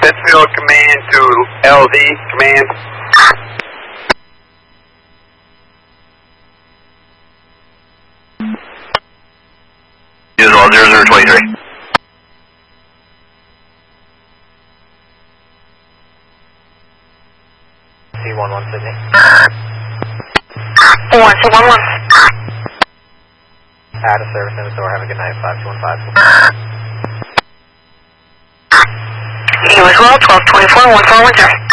Pittsfield Command to LZ Command. As well, 0023. C11 Sydney. 1211. Out of service in the door. Have a good night. 5215. You as well, 1224, 1410.